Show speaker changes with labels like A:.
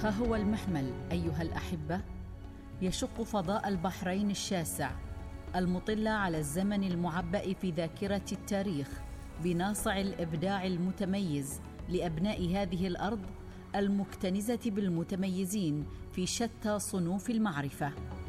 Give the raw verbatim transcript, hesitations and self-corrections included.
A: ها هو المحمل أيها الأحبة يشق فضاء البحرين الشاسع، المطل على الزمن المعبأ في ذاكرة التاريخ بناصع الإبداع المتميز لأبناء هذه الأرض المكتنزة بالمتميزين في شتى صنوف المعرفة.